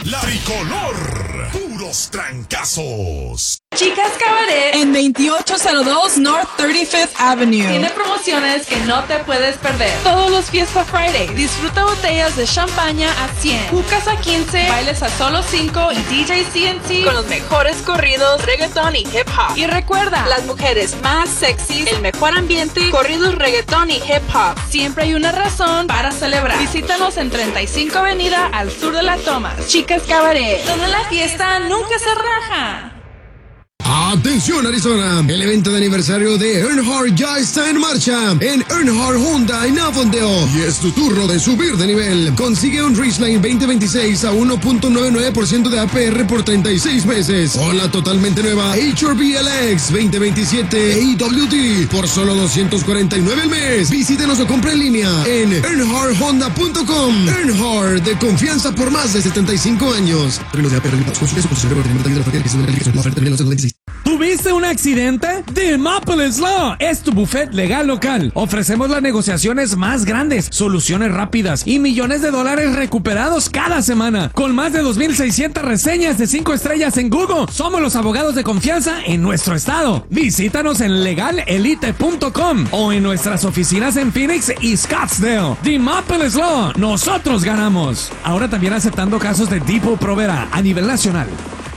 La Tricolor. Puros trancazos. Chicas Cabaret en 2802 North 35th Avenue. Tiene promociones que no te puedes perder. Todos los Fiesta Friday. Disfruta botellas de champaña a 100, jucas a 15, bailes a solo 5 y DJ CNC con los mejores corridos, reggaetón y hip hop. Y recuerda, las mujeres más sexys, el mejor ambiente, corridos, reggaetón y hip hop. Siempre hay una razón para celebrar. Visítanos en 35 Avenida al sur de La Thomas. Chicas Cabaret, donde la fiesta nunca se raja. ¡Atención, Arizona! El evento de aniversario de Earnhardt ya está en marcha en Earnhardt Honda en Avondale. Y es tu turno de subir de nivel. Consigue un Ridgeline 2026 a 1.99% de APR por 36 meses. O la totalmente nueva HRV LX 2027 AWD por solo $249 al mes. Visítenos o compre en línea en EarnhardtHonda.com. Earnhardt, de confianza por más de 75 años. Términos de APR limitados. Consulte su posición de la oferta que se la oferta de 1926. ¿Tuviste un accidente? The Maples Law es tu buffet legal local. Ofrecemos las negociaciones más grandes, soluciones rápidas y millones de dólares recuperados cada semana. Con más de 2,600 reseñas de 5 estrellas en Google, somos los abogados de confianza en nuestro estado. Visítanos en legalelite.com o en nuestras oficinas en Phoenix y Scottsdale. The Maples Law, nosotros ganamos. Ahora también aceptando casos de Depot Provera a nivel nacional.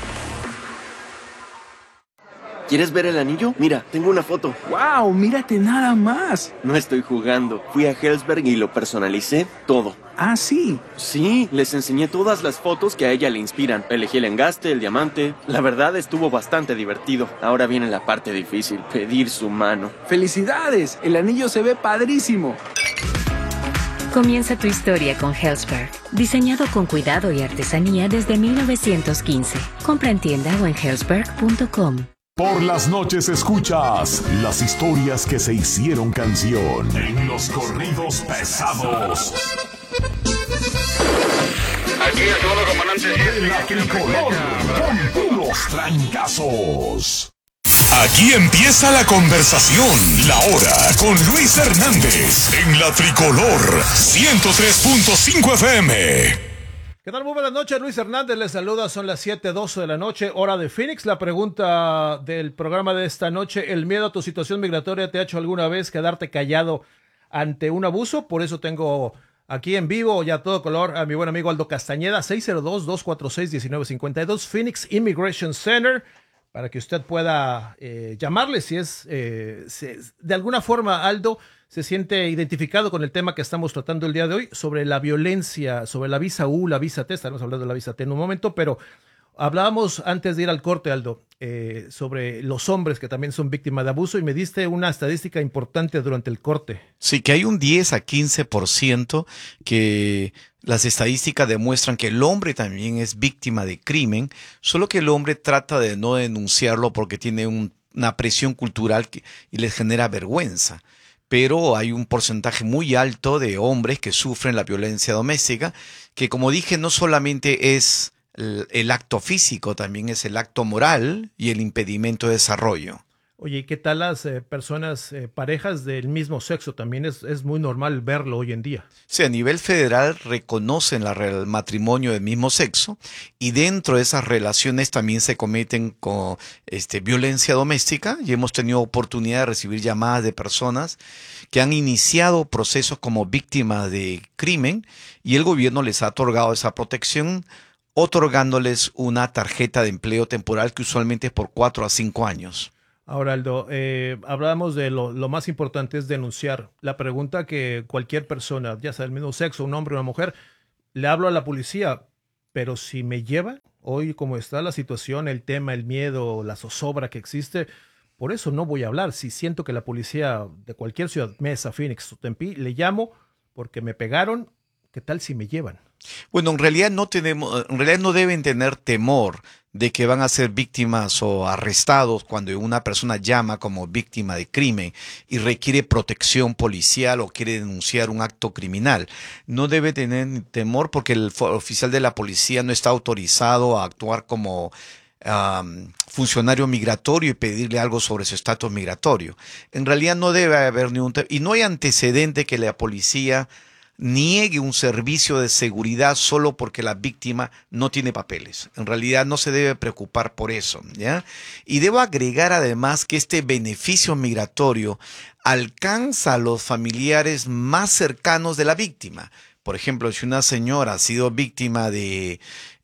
¿Quieres ver el anillo? Mira, tengo una foto. ¡Wow! ¡Mírate nada más! No estoy jugando. Fui a Helzberg y lo personalicé todo. ¿Ah, sí? Sí, les enseñé todas las fotos que a ella le inspiran. Elegí el engaste, el diamante. La verdad estuvo bastante divertido. Ahora viene la parte difícil, pedir su mano. ¡Felicidades! El anillo se ve padrísimo. Comienza tu historia con Helzberg. Diseñado con cuidado y artesanía desde 1915. Compra en tienda o en helzberg.com. Por las noches escuchas las historias que se hicieron canción en los corridos pesados. Aquí a todo comandante. De la Tricolor, con puros trancazos. Aquí empieza la conversación. La hora con Luis Hernández en la Tricolor 103.5 FM. ¿Qué tal? Muy buenas noches, Luis Hernández les saluda, son las 7:12 de la noche, hora de Phoenix. La pregunta del programa de esta noche: ¿el miedo a tu situación migratoria te ha hecho alguna vez quedarte callado ante un abuso? Por eso tengo aquí en vivo y a todo color a mi buen amigo Aldo Castañeda, 602-246-1952, Phoenix Immigration Center, para que usted pueda llamarle si es, de alguna forma, Aldo se siente identificado con el tema que estamos tratando el día de hoy, sobre la violencia, sobre la visa U, la visa T. Estaremos hablando de la visa T en un momento, pero hablábamos antes de ir al corte, Aldo, sobre los hombres que también son víctimas de abuso, y me diste una estadística importante durante el corte. Sí, que hay un 10 a 15% que las estadísticas demuestran que el hombre también es víctima de crimen, solo que el hombre trata de no denunciarlo porque tiene una presión cultural y les genera vergüenza. Pero hay un porcentaje muy alto de hombres que sufren la violencia doméstica, que, como dije, no solamente es el acto físico, también es el acto moral y el impedimento de desarrollo. Oye, ¿y qué tal las personas, parejas del mismo sexo? También es muy normal verlo hoy en día. Sí, a nivel federal reconocen el matrimonio del mismo sexo, y dentro de esas relaciones también se cometen con violencia doméstica, y hemos tenido oportunidad de recibir llamadas de personas que han iniciado procesos como víctimas de crimen, y el gobierno les ha otorgado esa protección, otorgándoles una tarjeta de empleo temporal que usualmente es por 4 a 5 años. Ahora, Aldo, hablábamos de lo más importante es denunciar. La pregunta que cualquier persona, ya sea del mismo sexo, un hombre o una mujer, le hablo a la policía, pero si me llevan, hoy como está la situación, el tema, el miedo, la zozobra que existe, por eso no voy a hablar. Si siento que la policía de cualquier ciudad, Mesa, Phoenix o Tempe, le llamo porque me pegaron, ¿qué tal si me llevan? Bueno, en realidad no deben tener temor de que van a ser víctimas o arrestados cuando una persona llama como víctima de crimen y requiere protección policial o quiere denunciar un acto criminal. No debe tener temor porque el oficial de la policía no está autorizado a actuar como funcionario migratorio y pedirle algo sobre su estatus migratorio. En realidad no debe haber y no hay antecedente que la policía niegue un servicio de seguridad solo porque la víctima no tiene papeles. En realidad no se debe preocupar por eso, ¿ya? Y debo agregar además que este beneficio migratorio alcanza a los familiares más cercanos de la víctima. Por ejemplo, si una señora ha sido víctima de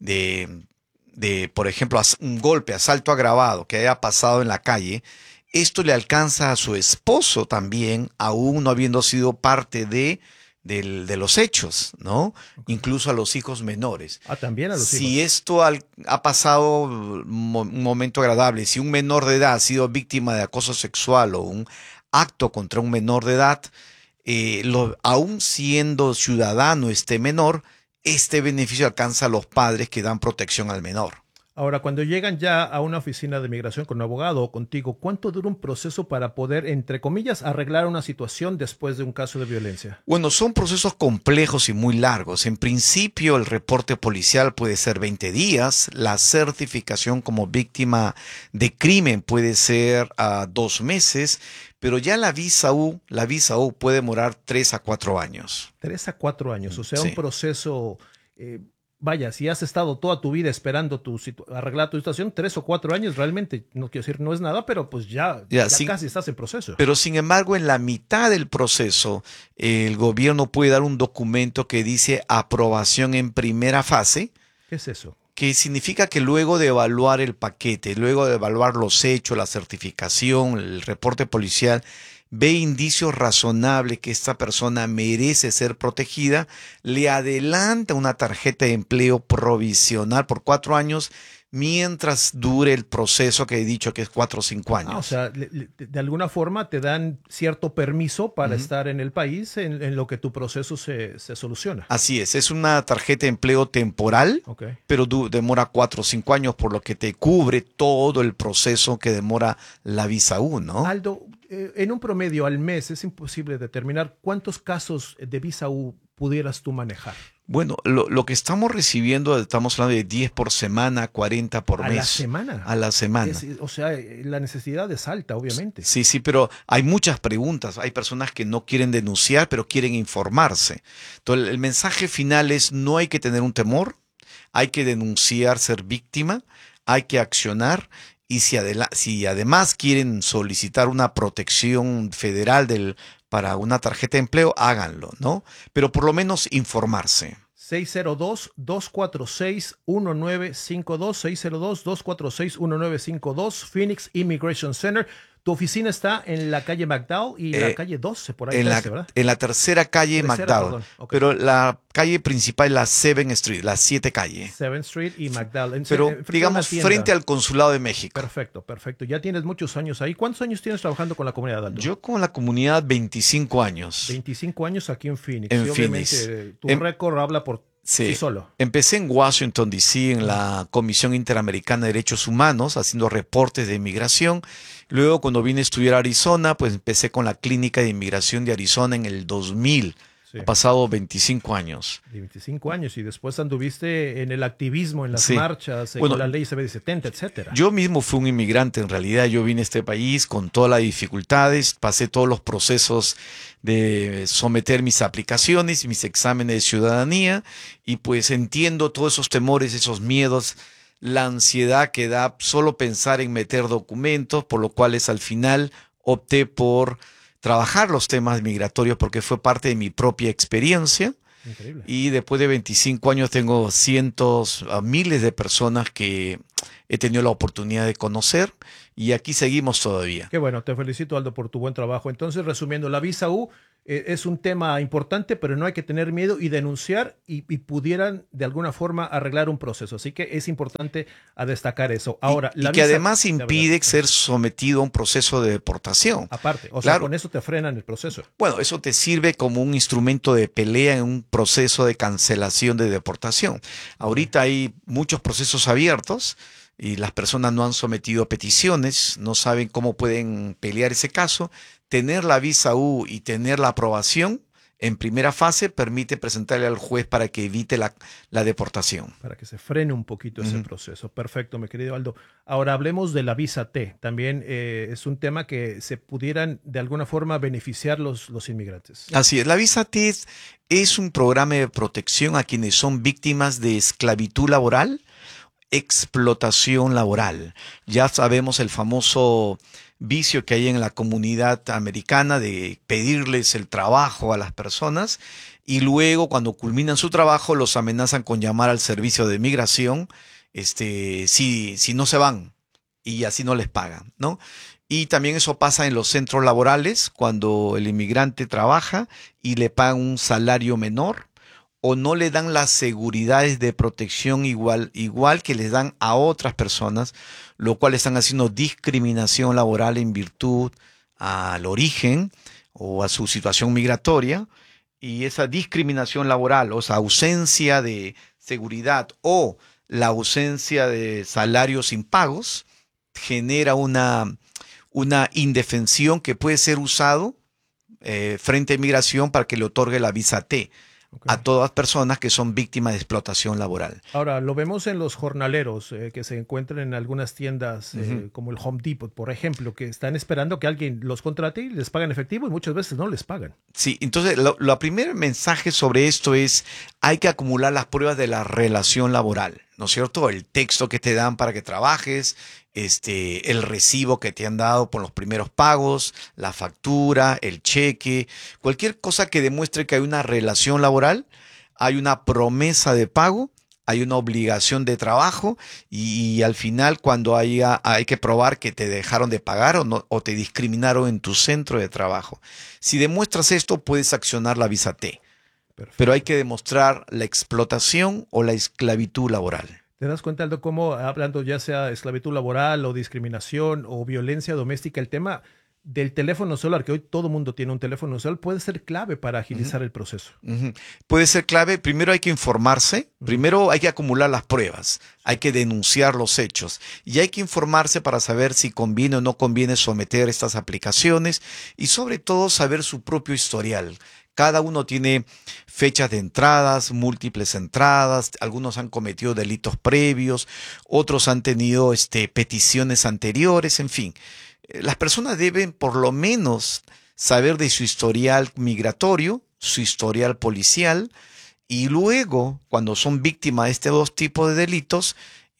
por ejemplo, un golpe, asalto agravado que haya pasado en la calle, esto le alcanza a su esposo también, aún no habiendo sido parte de los hechos, ¿no? Incluso a los hijos menores. También a los hijos. Si esto ha pasado un momento agradable, si un menor de edad ha sido víctima de acoso sexual o un acto contra un menor de edad, aún siendo ciudadano este menor, este beneficio alcanza a los padres que dan protección al menor. Ahora, cuando llegan ya a una oficina de migración con un abogado o contigo, ¿cuánto dura un proceso para poder, entre comillas, arreglar una situación después de un caso de violencia? Bueno, son procesos complejos y muy largos. En principio, el reporte policial puede ser 20 días. La certificación como víctima de crimen puede ser 2 meses. Pero ya la visa U puede demorar 3 a 4 años. 3 a 4 años, o sea, Sí. un proceso... Vaya, si has estado toda tu vida esperando arreglar tu situación, 3 o 4 años realmente, no quiero decir no es nada, pero pues ya casi estás en proceso. Pero sin embargo, en la mitad del proceso, el gobierno puede dar un documento que dice aprobación en primera fase. ¿Qué es eso? Que significa que luego de evaluar el paquete, luego de evaluar los hechos, la certificación, el reporte policial, ve indicios razonables que esta persona merece ser protegida, le adelanta una tarjeta de empleo provisional por 4 años mientras dure el proceso que he dicho que es 4 o 5 años. O sea, de alguna forma te dan cierto permiso para estar en el país en lo que tu proceso se soluciona. Así es una tarjeta de empleo temporal, pero demora 4 o 5 años, por lo que te cubre todo el proceso que demora la visa U, ¿no? Aldo, en un promedio al mes es imposible determinar cuántos casos de visa U pudieras tú manejar. Bueno, lo que estamos recibiendo, estamos hablando de 10 por semana, 40 por mes. ¿A la semana? A la semana. O sea, la necesidad es alta, obviamente. Sí, pero hay muchas preguntas. Hay personas que no quieren denunciar, pero quieren informarse. Entonces, el mensaje final es: no hay que tener un temor, hay que denunciar ser víctima, hay que accionar. Y si además quieren solicitar una protección federal para una tarjeta de empleo, háganlo, ¿no? Pero por lo menos informarse. 602-246-1952, 602-246-1952, Phoenix Immigration Center. Tu oficina está en la calle McDowell y la calle 12, por ahí. ¿Verdad? En la tercera calle McDowell. Pero la calle principal es la 7th Street, la 7 calle. 7th Street y McDowell. Pero digamos frente al Consulado de México. Perfecto. Ya tienes muchos años ahí. ¿Cuántos años tienes trabajando con la comunidad, Aldo? Yo con la comunidad 25 años. 25 años aquí en Phoenix. En Phoenix. Obviamente tu récord habla por sí solo. Empecé en Washington, D.C., en la Comisión Interamericana de Derechos Humanos, haciendo reportes de inmigración. Luego, cuando vine a estudiar a Arizona, pues empecé con la Clínica de Inmigración de Arizona en el 2000. Ha pasado 25 años. 25 años, y después anduviste en el activismo, en las marchas, con la ley CBD-70, etcétera. Yo mismo fui un inmigrante, en realidad. Yo vine a este país con todas las dificultades, pasé todos los procesos de someter mis aplicaciones, mis exámenes de ciudadanía, y pues entiendo todos esos temores, esos miedos, la ansiedad que da solo pensar en meter documentos, por lo cual al final opté por trabajar los temas migratorios porque fue parte de mi propia experiencia. Increíble. Y después de 25 años tengo miles de personas que he tenido la oportunidad de conocer, y aquí seguimos todavía. Qué bueno, te felicito, Aldo, por tu buen trabajo. Entonces, resumiendo, la visa U es un tema importante, pero no hay que tener miedo y denunciar, y pudieran de alguna forma arreglar un proceso. Así que es importante a destacar eso. Ahora, y que además impide ser sometido a un proceso de deportación. Aparte, o sea, con eso te frenan el proceso. Bueno, eso te sirve como un instrumento de pelea en un proceso de cancelación de deportación. Ahorita hay muchos procesos abiertos y las personas no han sometido peticiones, no saben cómo pueden pelear ese caso. Tener la visa U y tener la aprobación en primera fase permite presentarle al juez para que evite la deportación. Para que se frene un poquito ese proceso. Perfecto, mi querido Aldo. Ahora hablemos de la visa T. También es un tema que se pudieran de alguna forma beneficiar los inmigrantes. Así es, la visa T es un programa de protección a quienes son víctimas de esclavitud laboral, explotación laboral. Ya sabemos el famoso vicio que hay en la comunidad americana de pedirles el trabajo a las personas y luego cuando culminan su trabajo los amenazan con llamar al servicio de migración si no se van y así no les pagan, ¿no? Y también eso pasa en los centros laborales cuando el inmigrante trabaja y le pagan un salario menor o no le dan las seguridades de protección igual que les dan a otras personas, lo cual están haciendo discriminación laboral en virtud al origen o a su situación migratoria. Y esa discriminación laboral, o sea, ausencia de seguridad o la ausencia de salarios impagos, genera una indefensión que puede ser usado frente a inmigración para que le otorgue la visa T. A todas personas que son víctimas de explotación laboral. Ahora, lo vemos en los jornaleros que se encuentran en algunas tiendas como el Home Depot, por ejemplo, que están esperando que alguien los contrate y les pagan efectivo y muchas veces no les pagan. Sí, entonces lo primer mensaje sobre esto es hay que acumular las pruebas de la relación laboral, ¿no es cierto? El texto que te dan para que trabajes, el recibo que te han dado por los primeros pagos, la factura, el cheque, cualquier cosa que demuestre que hay una relación laboral, hay una promesa de pago, hay una obligación de trabajo y al final cuando hay que probar que te dejaron de pagar o te discriminaron en tu centro de trabajo. Si demuestras esto, puedes accionar la visa T. Perfecto. Pero hay que demostrar la explotación o la esclavitud laboral. ¿Te das cuenta, Aldo, cómo hablando ya sea esclavitud laboral o discriminación o violencia doméstica, el tema del teléfono celular, que hoy todo mundo tiene un teléfono celular, puede ser clave para agilizar el proceso? Puede ser clave. Primero hay que informarse, primero hay que acumular las pruebas, hay que denunciar los hechos y hay que informarse para saber si conviene o no conviene someter estas aplicaciones y sobre todo saber su propio historial. Cada uno tiene fechas de entradas, múltiples entradas, algunos han cometido delitos previos, otros han tenido peticiones anteriores, en fin. Las personas deben por lo menos saber de su historial migratorio, su historial policial y luego, cuando son víctimas de estos dos tipos de delitos,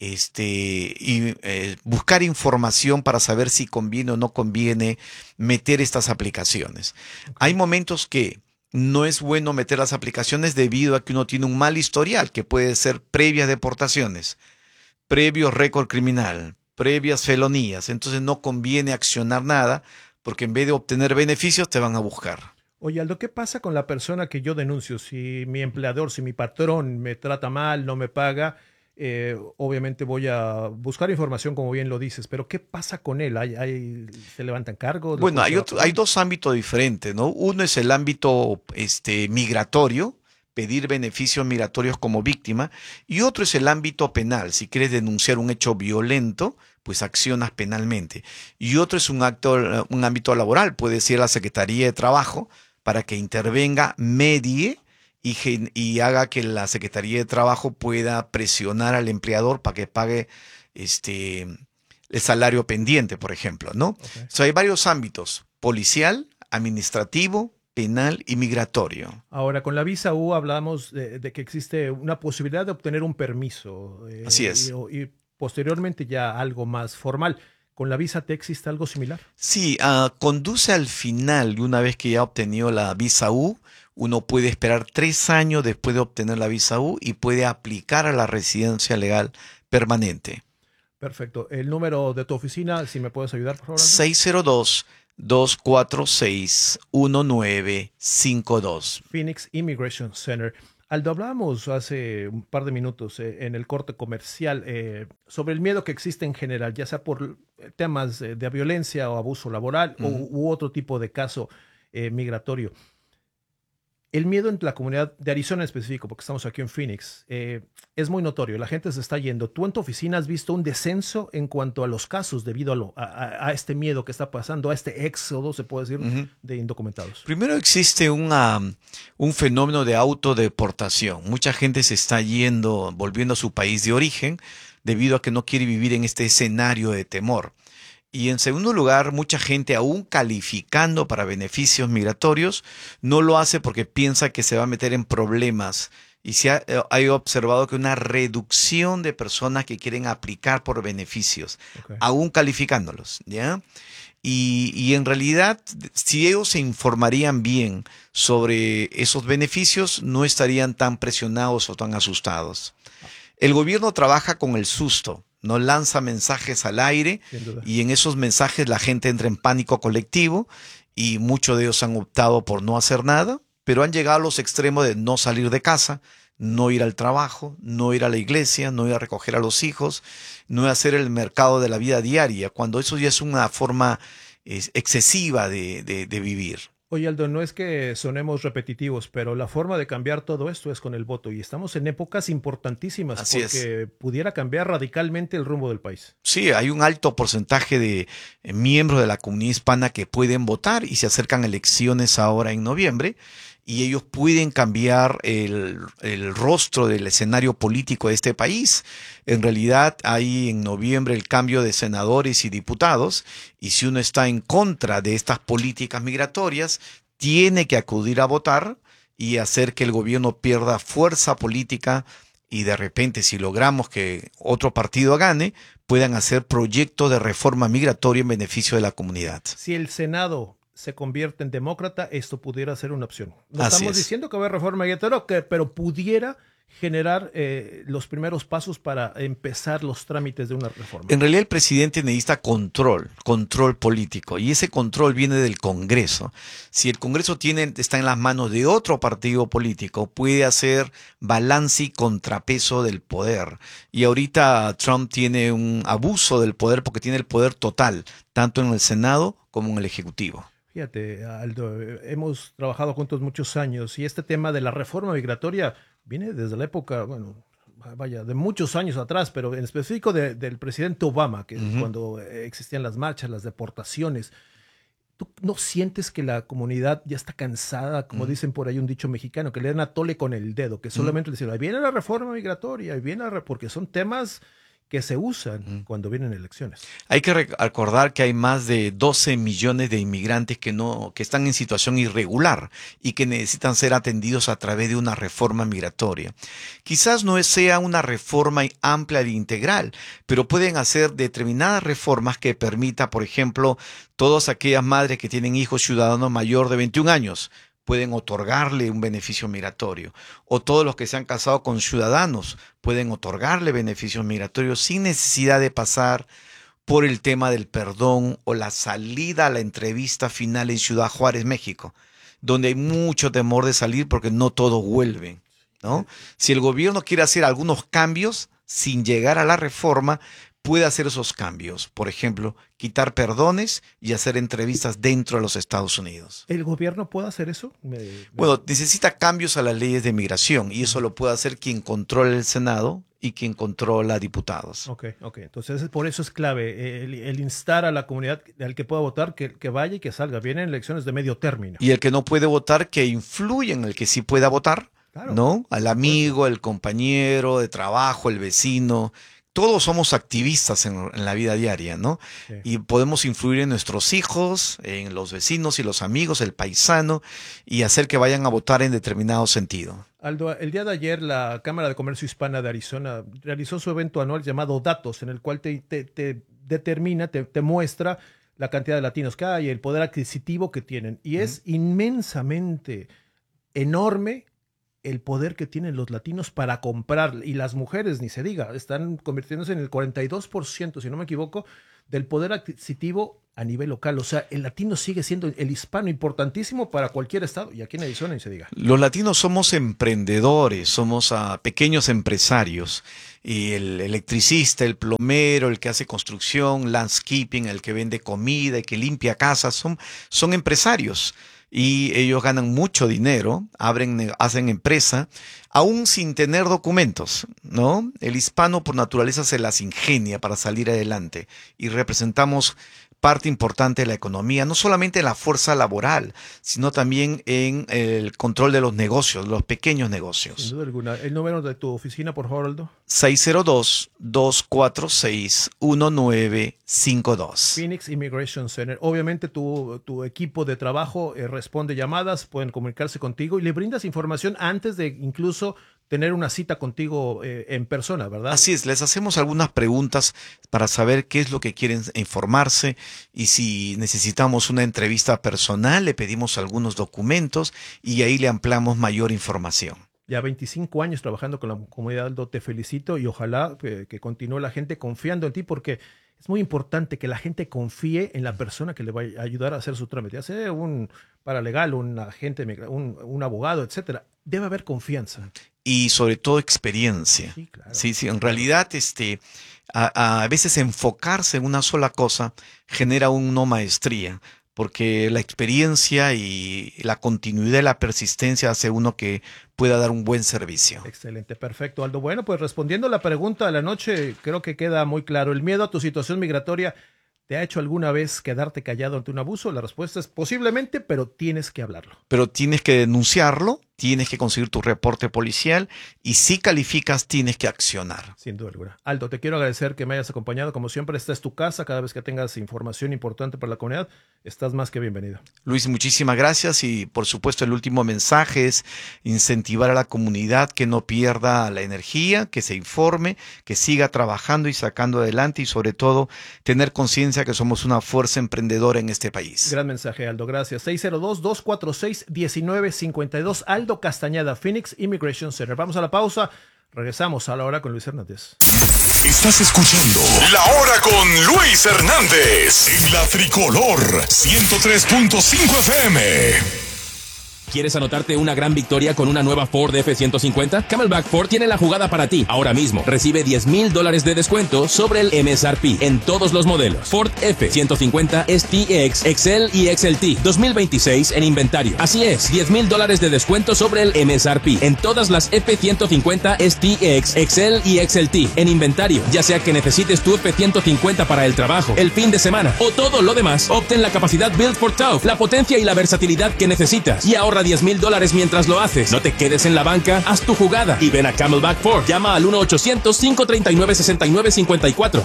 buscar información para saber si conviene o no conviene meter estas aplicaciones. Hay momentos que no es bueno meter las aplicaciones debido a que uno tiene un mal historial, que puede ser previas deportaciones, previo récord criminal, previas felonías. Entonces no conviene accionar nada porque en vez de obtener beneficios te van a buscar. Oye, Aldo, ¿qué pasa con la persona que yo denuncio? Si mi empleador, si mi patrón me trata mal, no me paga, obviamente voy a buscar información, como bien lo dices, pero ¿qué pasa con él? ¿Se levantan cargos? Bueno, hay dos ámbitos diferentes, ¿no? Uno es el ámbito migratorio, pedir beneficios migratorios como víctima, y otro es el ámbito penal. Si quieres denunciar un hecho violento, pues accionas penalmente. Y otro es un ámbito laboral, puede ser la Secretaría de Trabajo, para que intervenga, medie y haga que la Secretaría de Trabajo pueda presionar al empleador para que pague el salario pendiente, por ejemplo, ¿no? Okay. O sea, hay varios ámbitos: policial, administrativo, penal y migratorio. Ahora, con la visa U hablamos de que existe una posibilidad de obtener un permiso. Así es. Y posteriormente ya algo más formal. ¿Con la visa T existe algo similar? Sí, conduce al final, una vez que ya ha obtenido la visa U, uno puede esperar 3 años después de obtener la visa U y puede aplicar a la residencia legal permanente. Perfecto. El número de tu oficina, si me puedes ayudar, por favor. 602-246-1952. Phoenix Immigration Center. Aldo, hablábamos hace un par de minutos en el corte comercial sobre el miedo que existe en general, ya sea por temas de violencia o abuso laboral u otro tipo de caso migratorio. el miedo en la comunidad de Arizona en específico, porque estamos aquí en Phoenix, es muy notorio. La gente se está yendo. ¿Tú en tu oficina has visto un descenso en cuanto a los casos debido a este miedo que está pasando, a este éxodo, se puede decir, de indocumentados? Primero existe un fenómeno de autodeportación. Mucha gente se está yendo, volviendo a su país de origen, debido a que no quiere vivir en este escenario de temor. Y en segundo lugar, mucha gente, aún calificando para beneficios migratorios, no lo hace porque piensa que se va a meter en problemas. Y se ha observado que una reducción de personas que quieren aplicar por beneficios, aún calificándolos, ¿ya? Y en realidad, si ellos se informarían bien sobre esos beneficios, no estarían tan presionados o tan asustados. El gobierno trabaja con el susto. No lanza mensajes al aire y en esos mensajes la gente entra en pánico colectivo y muchos de ellos han optado por no hacer nada, pero han llegado a los extremos de no salir de casa, no ir al trabajo, no ir a la iglesia, no ir a recoger a los hijos, no hacer el mercado de la vida diaria, cuando eso ya es una forma excesiva de vivir. Oye, Aldo, no es que sonemos repetitivos, pero la forma de cambiar todo esto es con el voto y estamos en épocas importantísimas porque pudiera cambiar radicalmente el rumbo del país. Sí, hay un alto porcentaje de miembros de la comunidad hispana que pueden votar y se acercan elecciones ahora en noviembre y ellos pueden cambiar el rostro del escenario político de este país. En realidad hay en noviembre el cambio de senadores y diputados y si uno está en contra de estas políticas migratorias, tiene que acudir a votar y hacer que el gobierno pierda fuerza política y de repente si logramos que otro partido gane, puedan hacer proyectos de reforma migratoria en beneficio de la comunidad. Si el Senado se convierte en demócrata, esto pudiera ser una opción. No estamos diciendo que va a haber reforma migratoria, pero pudiera generar los primeros pasos para empezar los trámites de una reforma. En realidad el presidente necesita control político y ese control viene del Congreso. Si el Congreso está en las manos de otro partido político, puede hacer balance y contrapeso del poder. Y ahorita Trump tiene un abuso del poder porque tiene el poder total, tanto en el Senado como en el Ejecutivo. Fíjate, Aldo, hemos trabajado juntos muchos años y este tema de la reforma migratoria viene desde la época, bueno, vaya, de muchos años atrás, pero en específico del presidente Obama, que es cuando existían las marchas, las deportaciones. ¿Tú no sientes que la comunidad ya está cansada, como dicen por ahí un dicho mexicano, que le dan a tole con el dedo, que solamente le dicen, ahí viene la reforma migratoria, ahí viene porque son temas que se usan cuando vienen elecciones? Hay que recordar que hay más de 12 millones de inmigrantes que están en situación irregular y que necesitan ser atendidos a través de una reforma migratoria. Quizás no sea una reforma amplia e integral, pero pueden hacer determinadas reformas que permita, por ejemplo, todas aquellas madres que tienen hijos ciudadanos mayor de 21 años, pueden otorgarle un beneficio migratorio. O todos los que se han casado con ciudadanos pueden otorgarle beneficios migratorios sin necesidad de pasar por el tema del perdón o la salida a la entrevista final en Ciudad Juárez, México, donde hay mucho temor de salir porque no todos vuelven, ¿no? Si el gobierno quiere hacer algunos cambios sin llegar a la reforma, puede hacer esos cambios. Por ejemplo, quitar perdones y hacer entrevistas dentro de los Estados Unidos. ¿El gobierno puede hacer eso? Bueno, necesita cambios a las leyes de migración y eso lo puede hacer quien controla el Senado y quien controla diputados. Ok. Entonces, por eso es clave el instar a la comunidad, al que pueda votar, que vaya y que salga. Vienen elecciones de medio término. Y el que no puede votar, que influya en el que sí pueda votar, claro, ¿no? Al amigo, el compañero de trabajo, el vecino. Todos somos activistas en la vida diaria, ¿no? Sí. Y podemos influir en nuestros hijos, en los vecinos y los amigos, el paisano, y hacer que vayan a votar en determinado sentido. Aldo, el día de ayer la Cámara de Comercio Hispana de Arizona realizó su evento anual llamado Datos, en el cual te determina, te muestra la cantidad de latinos que hay, el poder adquisitivo que tienen. Y es inmensamente enorme el poder que tienen los latinos para comprar, y las mujeres, ni se diga, están convirtiéndose en el 42%, si no me equivoco, del poder adquisitivo a nivel local. O sea, el latino sigue siendo el hispano importantísimo para cualquier estado, y aquí en Arizona ni se diga. Los latinos somos emprendedores, somos pequeños empresarios, y el electricista, el plomero, el que hace construcción, landscaping, el que vende comida, el que limpia casas, son empresarios. y ellos ganan mucho dinero, hacen empresa, aún sin tener documentos, ¿no? El hispano por naturaleza se las ingenia para salir adelante y representamos parte importante de la economía, no solamente en la fuerza laboral, sino también en el control de los negocios, los pequeños negocios. Sin duda alguna. ¿El número de tu oficina, por favor, Aldo? 602-246-1952. Phoenix Immigration Center. Obviamente tu equipo de trabajo responde llamadas, pueden comunicarse contigo y le brindas información antes de incluso tener una cita contigo en persona, ¿verdad? Así es, les hacemos algunas preguntas para saber qué es lo que quieren informarse y si necesitamos una entrevista personal, le pedimos algunos documentos y ahí le ampliamos mayor información. Ya 25 años trabajando con la comunidad, Aldo, te felicito y ojalá que continúe la gente confiando en ti porque es muy importante que la gente confíe en la persona que le va a ayudar a hacer su trámite, ya sea un paralegal, un agente, un abogado, etcétera. Debe haber confianza. Y sobre todo experiencia. Sí, claro. Sí, en realidad a veces enfocarse en una sola cosa genera una maestría, porque la experiencia y la continuidad y la persistencia hace uno que pueda dar un buen servicio. Excelente, perfecto, Aldo. Bueno, pues respondiendo a la pregunta de la noche, creo que queda muy claro. ¿El miedo a tu situación migratoria te ha hecho alguna vez quedarte callado ante un abuso? La respuesta es posiblemente, pero tienes que hablarlo. Pero tienes que denunciarlo, tienes que conseguir tu reporte policial y si calificas tienes que accionar. Sin duda alguna. Aldo, te quiero agradecer que me hayas acompañado. Como siempre, esta es tu casa. Cada vez que tengas información importante para la comunidad, estás más que bienvenido. Luis, muchísimas gracias y por supuesto el último mensaje es incentivar a la comunidad que no pierda la energía, que se informe, que siga trabajando y sacando adelante y sobre todo tener conciencia que somos una fuerza emprendedora en este país. Gran mensaje, Aldo. Gracias. 602-246-1952. Aldo Castañeda, Phoenix Immigration Center. Vamos a la pausa. Regresamos a La Hora con Luis Hernández. Estás escuchando La Hora con Luis Hernández en la Tricolor 103.5 FM. ¿Quieres anotarte una gran victoria con una nueva Ford F-150? Camelback Ford tiene la jugada para ti. Ahora mismo, recibe $10,000 de descuento sobre el MSRP en todos los modelos. Ford F-150 STX, XL y XLT 2026 en inventario. Así es, $10,000 de descuento sobre el MSRP en todas las F-150 STX, XL y XLT en inventario. Ya sea que necesites tu F-150 para el trabajo, el fin de semana o todo lo demás, obtén la capacidad Built for Tough, la potencia y la versatilidad que necesitas y ahorra $10,000 mientras lo haces. No te quedes en la banca, haz tu jugada y ven a Camelback Ford. Llama al 1-800-539-6954,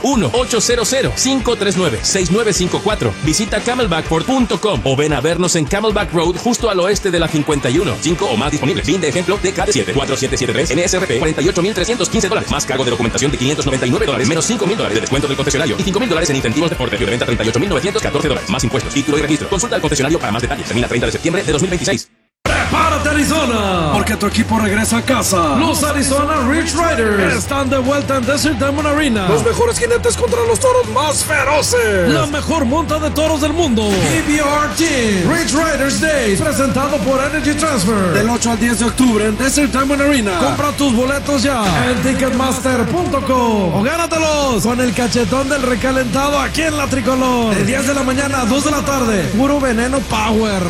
1-800-539-6954. Visita camelbackford.com o ven a vernos en Camelback Road justo al oeste de la 51. 5 o más disponibles. Fin de ejemplo de KD7 4773 NSRP $48,315. Más cargo de documentación de $599, menos $5,000 de descuento del concesionario y $5,000 en incentivos de Ford. De venta $38,914. Más impuestos, título y registro. Consulta al concesionario para más detalles. Termina 30 de septiembre de 2026. ¡Prepárate, Arizona! Porque tu equipo regresa a casa. Los Arizona Ridge Riders están de vuelta en Desert Diamond Arena. Los mejores jinetes contra los toros más feroces. La mejor monta de toros del mundo. PBR Team Ridge Riders Days, presentado por Energy Transfer. Del 8 al 10 de octubre en Desert Diamond Arena. Compra tus boletos ya en Ticketmaster.com o gánatelos con el cachetón del recalentado aquí en la Tricolor. De 10 de la mañana a 2 de la tarde. Puro veneno power.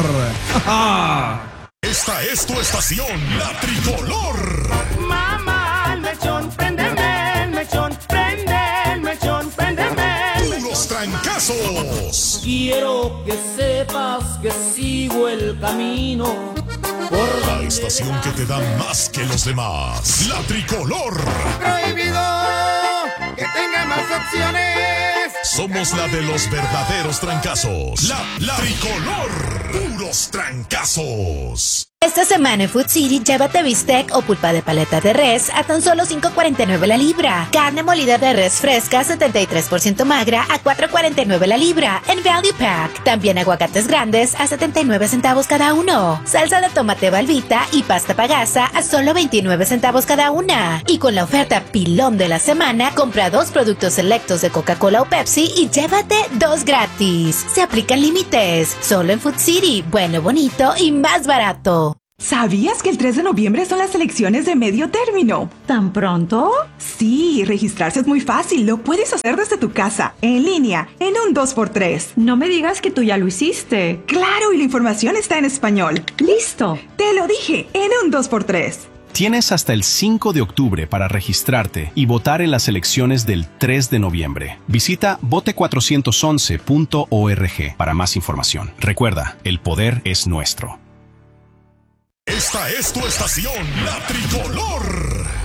Esta es tu estación, la Tricolor. Mamá, el mechón, préndeme, el mechón, prende, el mechón, préndeme. Puros trancazos. Quiero que sepas que sigo el camino. La estación que te da más que los demás, la Tricolor. Prohibido que tenga más opciones. Somos la de los verdaderos trancazos. La Tricolor. Puros trancazos. Esta semana en Food City, llévate bistec o pulpa de paleta de res a tan solo $5.49 la libra. Carne molida de res fresca 73% magra a $4.49 la libra en Value Pack. También aguacates grandes a 79 centavos cada uno. Salsa de tomate Valvita y pasta pagasa a solo 29 centavos cada una. Y con la oferta pilón de la semana, compra 2 productos selectos de Coca-Cola o Pepsi y llévate 2 gratis. Se aplican límites. Solo en Food City. Bueno, bonito y más barato. ¿Sabías que el 3 de noviembre son las elecciones de medio término? ¿Tan pronto? Sí, registrarse es muy fácil. Lo puedes hacer desde tu casa, en línea, en un 2x3. No me digas que tú ya lo hiciste. Claro, y la información está en español. ¡Listo! Te lo dije, en un 2x3. Tienes hasta el 5 de octubre para registrarte y votar en las elecciones del 3 de noviembre. Visita vote411.org para más información. Recuerda, el poder es nuestro. Esta es tu estación, La Tricolor.